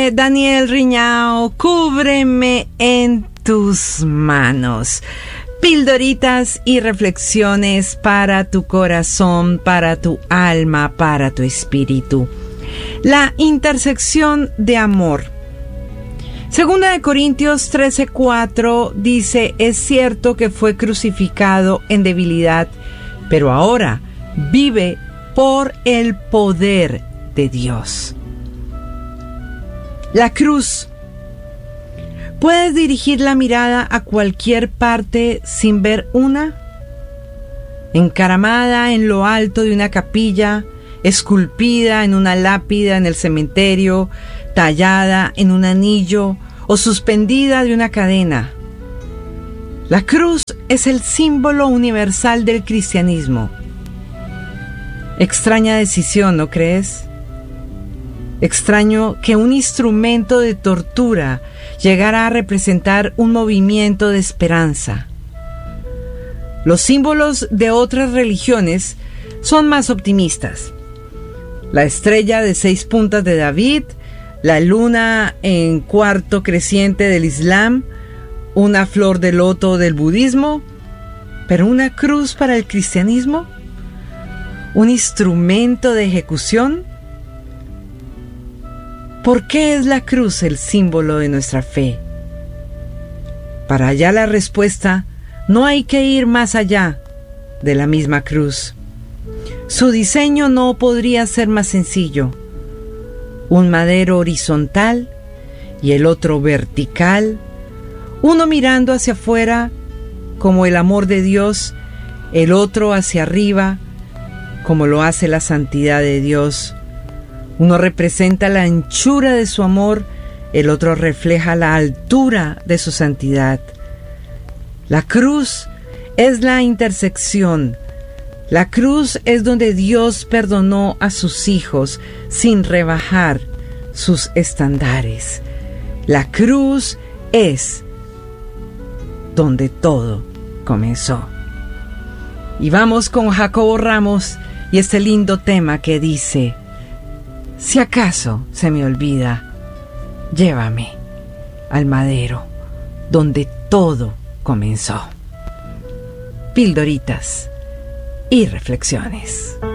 de Daniel Riñao, Cúbreme en tus manos. Pildoritas y reflexiones para tu corazón, para tu alma, para tu espíritu. La intersección de amor. Segunda de Corintios 13:4 dice: es cierto que fue crucificado en debilidad, pero ahora vive por el poder de Dios. La cruz. ¿Puedes dirigir la mirada a cualquier parte sin ver una? Encaramada en lo alto de una capilla, esculpida en una lápida en el cementerio, tallada en un anillo o suspendida de una cadena. La cruz es el símbolo universal del cristianismo. Extraña decisión, ¿no crees? Extraño que un instrumento de tortura llegara a representar un movimiento de esperanza. Los símbolos de otras religiones son más optimistas. La estrella de 6 puntas de David, la luna en cuarto creciente del Islam, una flor de loto del budismo, pero una cruz para el cristianismo, un instrumento de ejecución. ¿Por qué es la cruz el símbolo de nuestra fe? Para hallar la respuesta, no hay que ir más allá de la misma cruz. Su diseño no podría ser más sencillo. Un madero horizontal y el otro vertical, uno mirando hacia afuera como el amor de Dios, el otro hacia arriba como lo hace la santidad de Dios. Uno representa la anchura de su amor, el otro refleja la altura de su santidad. La cruz es la intersección. La cruz es donde Dios perdonó a sus hijos sin rebajar sus estándares. La cruz es donde todo comenzó. Y vamos con Jacobo Ramos y este lindo tema que dice: si acaso se me olvida, llévame al madero donde todo comenzó. Pildoritas y reflexiones.